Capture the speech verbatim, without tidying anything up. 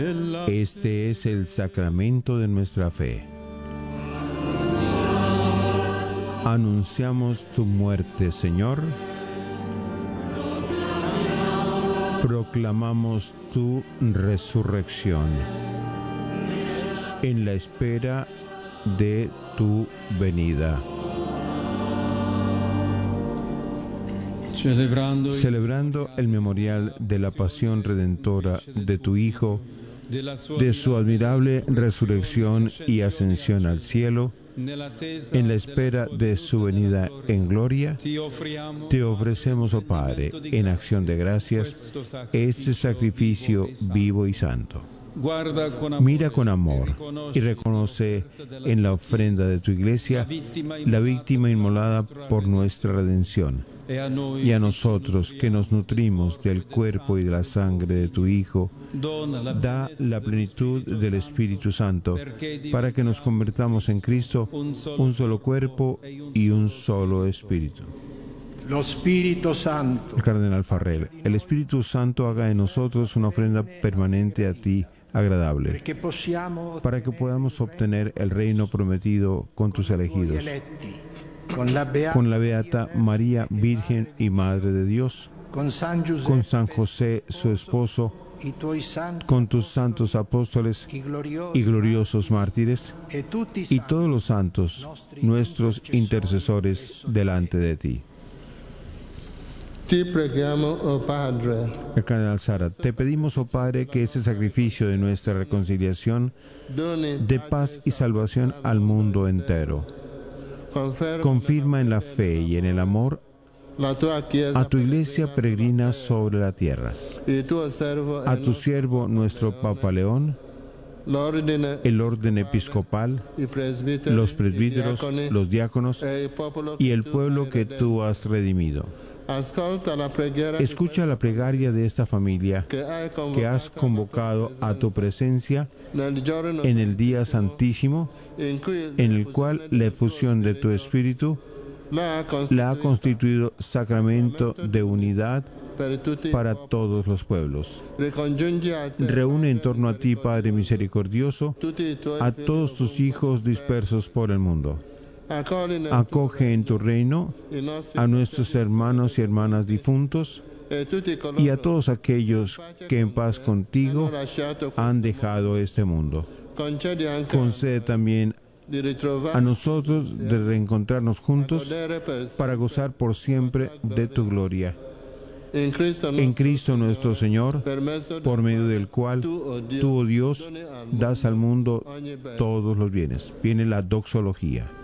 Este es el sacramento de nuestra fe. Anunciamos tu muerte, Señor. Proclamamos tu resurrección en la espera de tu venida. Celebrando, Celebrando el memorial de la pasión redentora de tu Hijo, de su admirable resurrección y ascensión al cielo, en la espera de su venida en gloria, te ofrecemos, oh Padre, en acción de gracias, este sacrificio vivo y santo. Mira con amor y reconoce en la ofrenda de tu Iglesia la víctima inmolada por nuestra redención. Y a nosotros que nos nutrimos del cuerpo y de la sangre de tu Hijo, da la plenitud del Espíritu Santo para que nos convertamos en Cristo, un solo cuerpo y un solo Espíritu. Lo Espíritu Santo. El Cardenal Farrell, el Espíritu Santo haga en nosotros una ofrenda permanente a ti, agradable, para que podamos obtener el reino prometido con tus elegidos, con la Beata María, Virgen y Madre de Dios, con San José, su esposo, con tus santos apóstoles y gloriosos mártires, y todos los santos, nuestros intercesores delante de ti. Ti preghiamo, oh Padre. El Cardenal Sara, te pedimos, oh Padre, que este sacrificio de nuestra reconciliación dé paz y salvación al mundo entero. Confirma en la fe y en el amor a tu Iglesia peregrina sobre la tierra, a tu siervo nuestro Papa León, el orden episcopal, los presbíteros, los diáconos y el pueblo que tú has redimido. Escucha la plegaria de esta familia que has convocado a tu presencia en el día santísimo, en el cual la efusión de tu Espíritu la ha constituido sacramento de unidad para todos los pueblos. Reúne en torno a ti, Padre misericordioso, a todos tus hijos dispersos por el mundo. Acoge en tu reino a nuestros hermanos y hermanas difuntos y a todos aquellos que en paz contigo han dejado este mundo. Concede también a nosotros de reencontrarnos juntos para gozar por siempre de tu gloria. En Cristo nuestro Señor, por medio del cual tú, oh Dios, das al mundo todos los bienes. Viene la doxología.